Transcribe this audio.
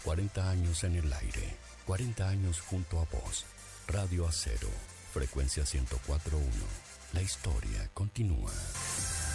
40 años en el aire, 40 años junto a vos. Radio Acero, frecuencia 104.1. La historia continúa.